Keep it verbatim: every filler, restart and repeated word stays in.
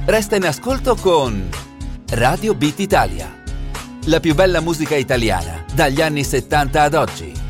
Resta in ascolto con Radio Beat Italia. La più bella musica italiana dagli anni settanta ad oggi.